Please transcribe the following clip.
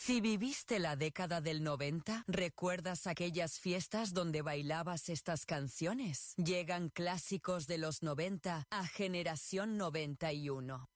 Si viviste la década del 90, ¿recuerdas aquellas fiestas donde bailabas estas canciones? Llegan clásicos de los 90 a Generación 91.